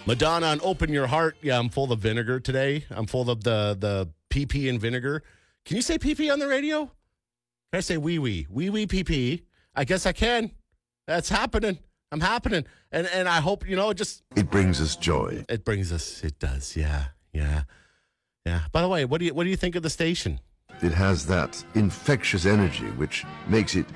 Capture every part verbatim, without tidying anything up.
Madonna on Open Your Heart. Yeah, I'm full of vinegar today. I'm full of the the pee pee and vinegar. Can you say pee pee on the radio? Can I say wee wee? Wee wee pee pee. I guess I can. That's happening. I'm happening. And and I hope, you know, just. It brings us joy. It brings us, it does. Yeah, yeah, yeah. By the way, what do you what do you think of the station? It has that infectious energy which makes it,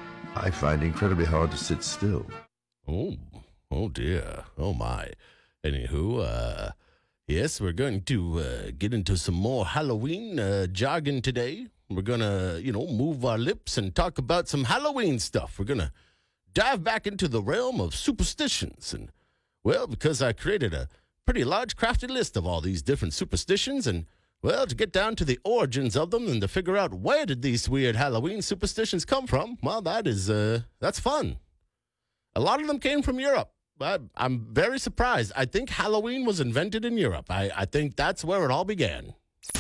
I find, incredibly hard to sit still. Oh, oh dear. Oh my. Anywho, uh, yes, we're going to uh, get into some more Halloween uh, jargon today. We're going to, you know, move our lips and talk about some Halloween stuff. We're going to dive back into the realm of superstitions. And, well, because I created a pretty large crafted list of all these different superstitions and, well, to get down to the origins of them and to figure out where did these weird Halloween superstitions come from, well, that is, uh, that's fun. A lot of them came from Europe. I, I'm very surprised. I think Halloween was invented in Europe. I, I think that's where it all began.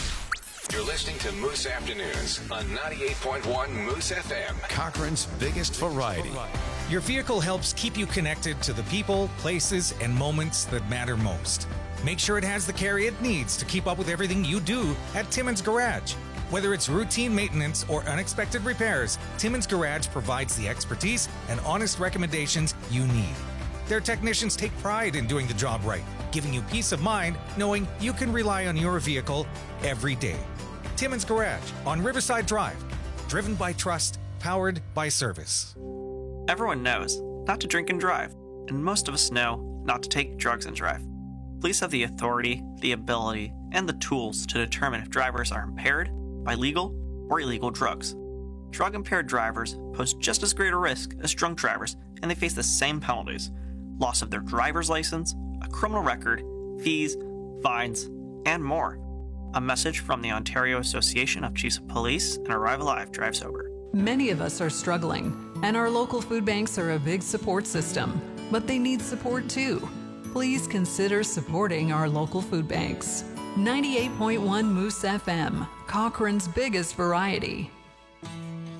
You're listening to Moose Afternoons on ninety-eight point one Moose F M. Cochran's biggest variety. Your vehicle helps keep you connected to the people, places, and moments that matter most. Make sure it has the care it needs to keep up with everything you do at Timmins Garage. Whether it's routine maintenance or unexpected repairs, Timmins Garage provides the expertise and honest recommendations you need. Their technicians take pride in doing the job right, giving you peace of mind knowing you can rely on your vehicle every day. Timmins Garage on Riverside Drive. Driven by trust, powered by service. Everyone knows not to drink and drive, and most of us know not to take drugs and drive. Police have the authority, the ability, and the tools to determine if drivers are impaired by legal or illegal drugs. Drug-impaired drivers pose just as great a risk as drunk drivers, and they face the same penalties: loss of their driver's license, a criminal record, fees, fines, and more. A message from the Ontario Association of Chiefs of Police and Arrive Alive Drive Sober. Many of us are struggling, and our local food banks are a big support system, but they need support too. Please consider supporting our local food banks. ninety-eight point one Moose F M, Cochran's biggest variety.